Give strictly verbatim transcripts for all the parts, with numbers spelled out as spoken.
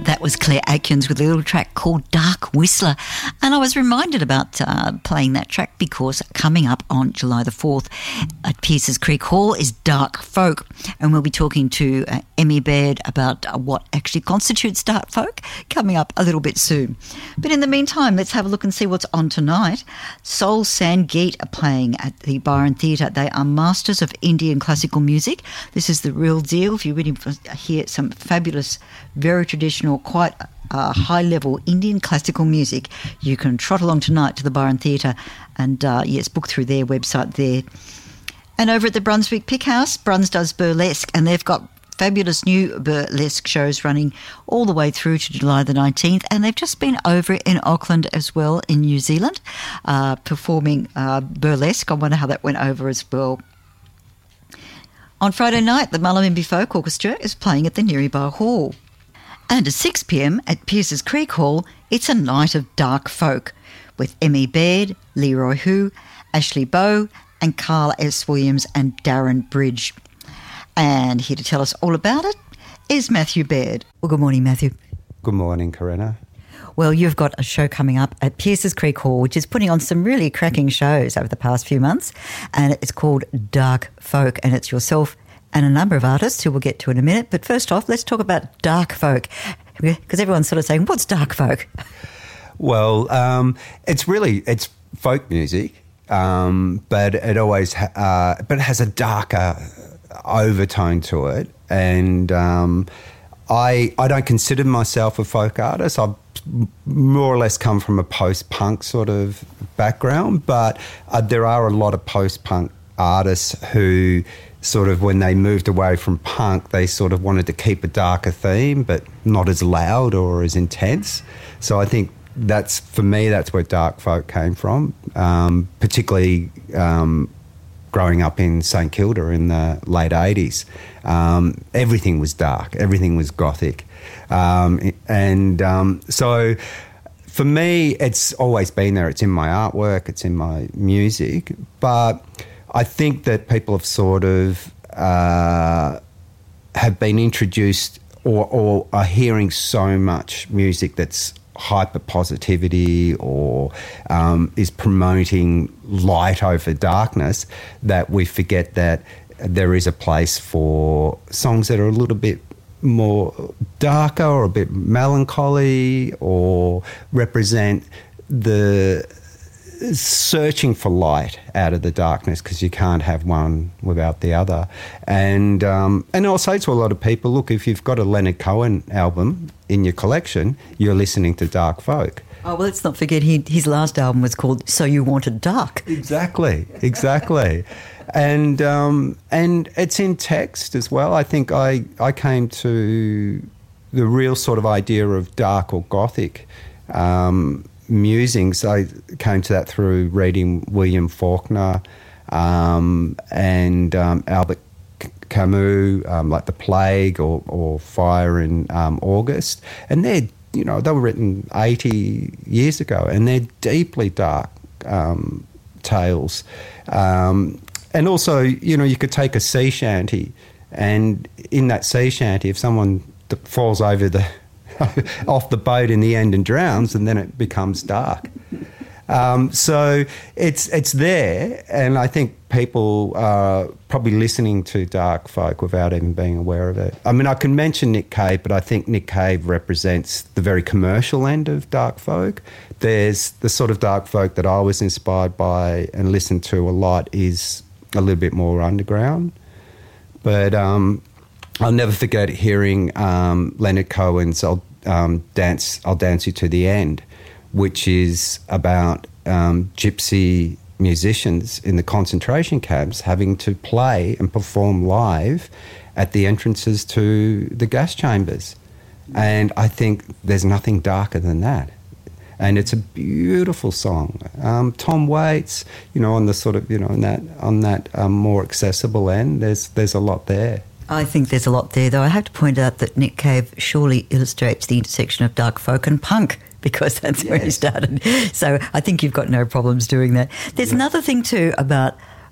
That was Claire Atkins with a little track called Dark Whistler. And I was reminded about uh, playing that track because coming up on July the fourth at Pierces Creek Hall is Dark Folk. And we'll be talking to uh, Emmy Baird about uh, what actually constitutes Dark Folk coming up a little bit soon. But in the meantime, let's have a look and see what's on tonight. Soul Sangeet are playing at the Byron Theatre. They are masters of Indian classical music. This is the real deal. If you really hear some fabulous, very traditional, quite uh, high-level Indian classical music, you can trot along tonight to the Byron Theatre and, uh, yes, book through their website there. And over at the Brunswick Pick House, Bruns does burlesque, and they've got fabulous new burlesque shows running all the way through to July the nineteenth, and they've just been over in Auckland as well in New Zealand uh, performing uh, burlesque. I wonder how that went over as well. On Friday night, the Mullumbimby Folk Orchestra is playing at the Nearybah Hall. And at six p.m. at Pierces Creek Hall, it's a night of dark folk with Emmy Baird, Leroy Hu, Ashley Bowe and Carl S. Williams and Darren Bridge. And here to tell us all about it is Matthew Baird. Well, good morning, Matthew. Good morning, Corinna. Well, you've got a show coming up at Pierces Creek Hall, which is putting on some really cracking shows over the past few months, and it's called Dark Folk, and it's yourself and a number of artists who we'll get to in a minute. But first off, let's talk about dark folk, because everyone's sort of saying, what's dark folk? Well, um, it's really, it's folk music, um, but it always, ha- uh, but it has a darker overtone to it. And um, I, I don't consider myself a folk artist. I've more or less come from a post-punk sort of background, but uh, there are a lot of post-punk artists who sort of, when they moved away from punk, they sort of wanted to keep a darker theme, but not as loud or as intense. So I think that's, for me, that's where dark folk came from, um, particularly um, growing up in St Kilda in the late eighties. Um, everything was dark, everything was gothic. Um, and um, so for me, it's always been there. It's in my artwork, it's in my music, but I think that people have sort of uh, have been introduced or, or are hearing so much music that's hyper positivity or um, is promoting light over darkness that we forget that there is a place for songs that are a little bit more darker or a bit melancholy or represent the searching for light out of the darkness, because you can't have one without the other. And um, and I'll say to a lot of people, look, if you've got a Leonard Cohen album in your collection, you're listening to dark folk. Oh, well, let's not forget he, his last album was called So You Wanted Dark. Exactly, exactly. and um, and it's in text as well. I think I, I came to the real sort of idea of dark or gothic um musings. I came to that through reading William Faulkner um, and um, Albert Camus, um, like The Plague or, or Fire in um, August. And they're, you know, they were written eighty years ago, and they're deeply dark um, tales. Um, and also, you know, you could take a sea shanty, and in that sea shanty, if someone falls over the off the boat in the end and drowns, and then it becomes dark. Um, so it's it's there, and I think people are probably listening to dark folk without even being aware of it. I mean, I can mention Nick Cave, but I think Nick Cave represents the very commercial end of dark folk. There's the sort of dark folk that I was inspired by and listened to a lot is a little bit more underground. But um, I'll never forget hearing um, Leonard Cohen's I'll, um, dance, I'll Dance You to the End, which is about um, gypsy musicians in the concentration camps having to play and perform live at the entrances to the gas chambers. And I think there's nothing darker than that. And it's a beautiful song. Um, Tom Waits, you know, on the sort of, you know, on that on that um, more accessible end, there's there's a lot there. I think there's a lot there, though. I have to point out that Nick Cave surely illustrates the intersection of dark folk and punk, because that's yes. where he started. So I think you've got no problems doing that. There's yes. another thing, too, about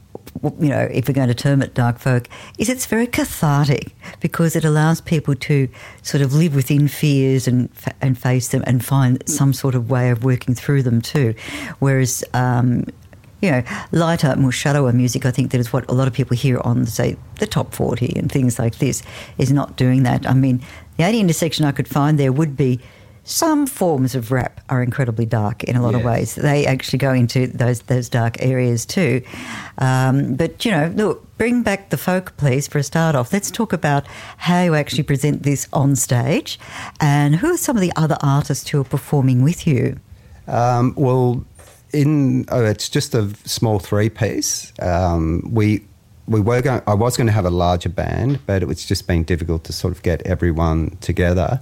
you know, if we're going to term it dark folk, is it's very cathartic because it allows people to sort of live within fears and and face them and find some sort of way of working through them too. Whereas, um, you know, lighter, more shallower music, I think that is what a lot of people hear on, say, the top forty and things like this, is not doing that. I mean, the only intersection I could find there would be some forms of rap are incredibly dark in a lot yes. of ways. They actually go into those those dark areas too. Um, but, you know, look, bring back the folk, please, for a start off. Let's talk about how you actually present this on stage and who are some of the other artists who are performing with you? Um, well, in oh, it's just a small three-piece. Um, we... We were going. I was going to have a larger band, but it was just been difficult to sort of get everyone together.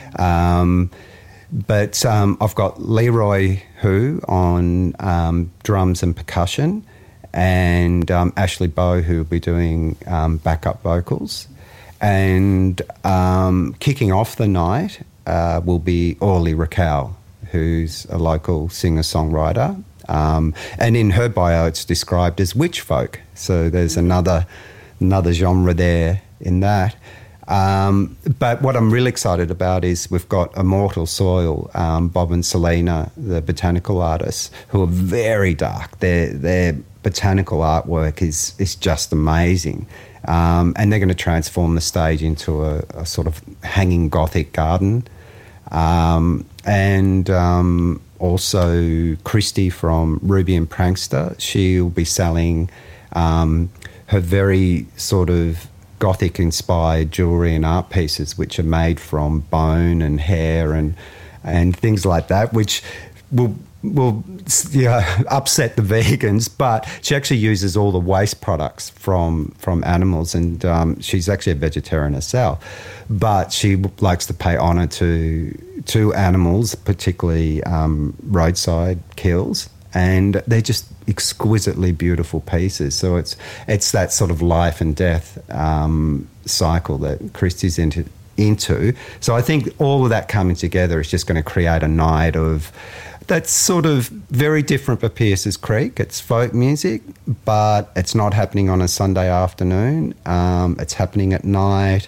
Um, but um, I've got Leroy Hu on um, drums and percussion, and um, Ashley Bow, who will be doing um, backup vocals. And um, kicking off the night uh, will be Orly Raquel, who's a local singer-songwriter. Um, and in her bio, it's described as witch folk. So there's another another genre there in that. Um, but what I'm really excited about is we've got Immortal Soil, um, Bob and Selena, the botanical artists, who are very dark. Their their botanical artwork is is just amazing. Um, and they're going to transform the stage into a, a sort of hanging Gothic garden. Um, and... Um, Also, Christy from Ruby and Prankster, she'll be selling um, her very sort of Gothic-inspired jewellery and art pieces, which are made from bone and hair and and things like that, which will will yeah, upset the vegans. But she actually uses all the waste products from from animals, and um, she's actually a vegetarian herself. But she likes to pay honour to to animals, particularly um, roadside kills, and they're just exquisitely beautiful pieces. So it's it's that sort of life and death um, cycle that Christy's into. into. So I think all of that coming together is just going to create a night of that's sort of very different for Pierce's Creek. It's folk music, but it's not happening on a Sunday afternoon. Um, it's happening at night.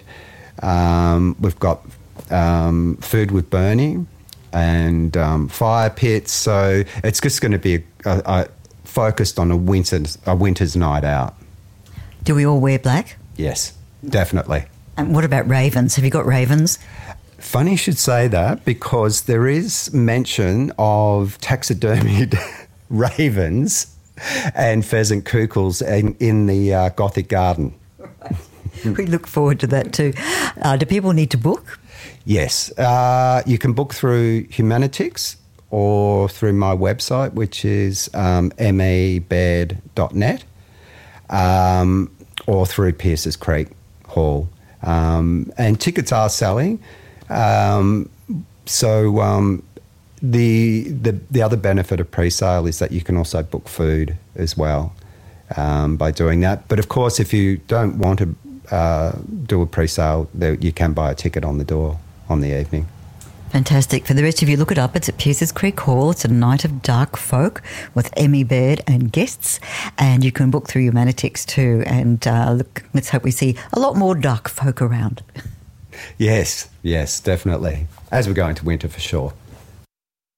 Um, we've got um, food with Bernie and um, fire pits. So it's just going to be a, a, a focused on a winter's, a winter's night out. Do we all wear black? Yes, definitely. And what about ravens? Have you got ravens? Funny you should say that, because there is mention of taxidermied ravens and pheasant kukels in, in the uh, Gothic garden. We look forward to that too. Uh, do people need to book? Yes. Uh, you can book through Humanitix or through my website, which is um, m e baird dot net, um, or through Pierce's Creek Hall. Um, and tickets are selling. Um, so um, the, the the other benefit of pre-sale is that you can also book food as well um, by doing that. But of course, if you don't want to uh, do a pre-sale, there, you can buy a ticket on the door on the evening. Fantastic. For the rest of you, look it up. It's at Pierce's Creek Hall. It's a night of dark folk with Emmy Baird and guests. And you can book through Humanitix too. And uh, look, let's hope we see a lot more dark folk around. Yes, yes, definitely. As we go into winter, for sure.